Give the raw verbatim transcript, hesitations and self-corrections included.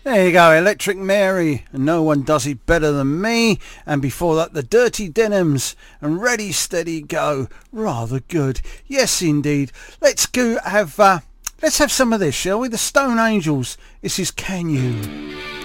There you go, Electric Mary, and No One Does It Better Than Me, and before that the Dirty Denims, and Ready Steady Go, rather good, yes indeed. Let's go have, uh, let's have some of this, shall we? The Stone Angels, this is Can You?